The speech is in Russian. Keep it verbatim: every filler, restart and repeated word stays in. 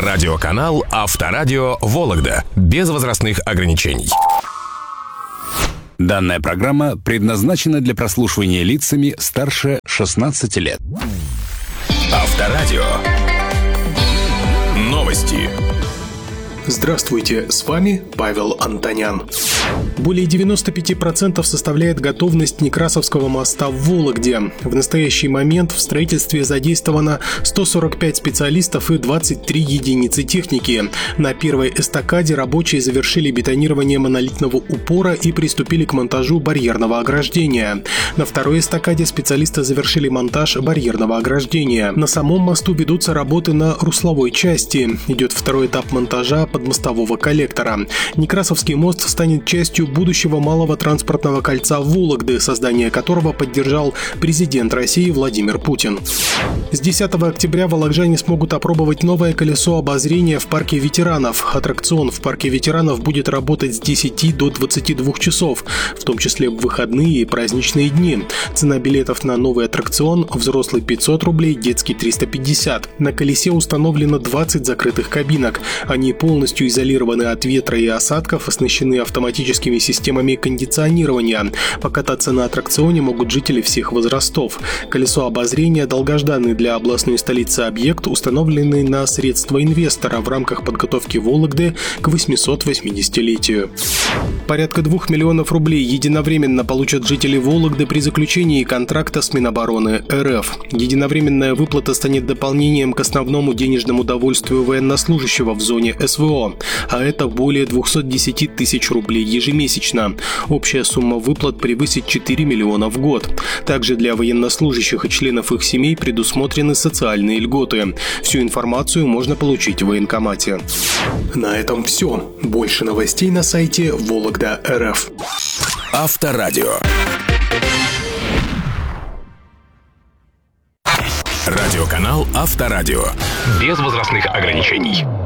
Радиоканал Авторадио Вологда. Без возрастных ограничений. Данная программа предназначена для прослушивания лицами старше шестнадцати лет. Авторадио. Новости. Здравствуйте, с вами Павел Антонян. Более девяносто пять процентов составляет готовность Некрасовского моста в Вологде. В настоящий момент в строительстве задействовано сто сорок пять специалистов и двадцать три единицы техники. На первой эстакаде рабочие завершили бетонирование монолитного упора и приступили к монтажу барьерного ограждения. На второй эстакаде специалисты завершили монтаж барьерного ограждения. На самом мосту ведутся работы на русловой части. Идет второй этап монтажа подмостового коллектора. Некрасовский мост станет частью будущего малого транспортного кольца Вологды, создание которого поддержал президент России Владимир Путин. С десятого октября вологжане смогут опробовать новое колесо обозрения в парке ветеранов. Аттракцион в парке ветеранов будет работать с десяти до двадцати двух часов, в том числе в выходные и праздничные дни. Цена билетов на новый аттракцион – взрослый пятьсот рублей, детский триста пятьдесят. На колесе установлено двадцать закрытых кабинок. Они полностью изолированы от ветра и осадков, оснащены автоматическими системами кондиционирования. Покататься на аттракционе могут жители всех возрастов. Колесо обозрения – долгожданный для областной столицы объект, установленный на средства инвестора в рамках подготовки Вологды к восьмисот восьмидесятилетию. Порядка двух миллионов рублей единовременно получат жители Вологды при заключении контракта с Минобороны РФ. Единовременная выплата станет дополнением к основному денежному довольствию военнослужащего в зоне СВО, а это более двухсот десяти тысяч рублей ежемесячно. Общая сумма выплат превысит четыре миллиона в год. Также для военнослужащих и членов их семей предусмотрены социальные льготы. Всю информацию можно получить в военкомате. На этом все. Больше новостей на сайте Вологда точка эр эф. Авторадио. Радиоканал Авторадио. Без возрастных ограничений.